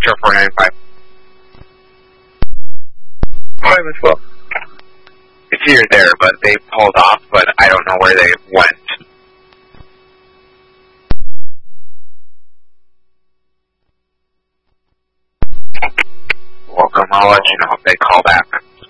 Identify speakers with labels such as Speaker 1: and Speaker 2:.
Speaker 1: Metro 495.
Speaker 2: Hi, Miss Well.
Speaker 1: It's here there, but they pulled off, but I don't know where they went. Welcome, I'll let you know if they call back.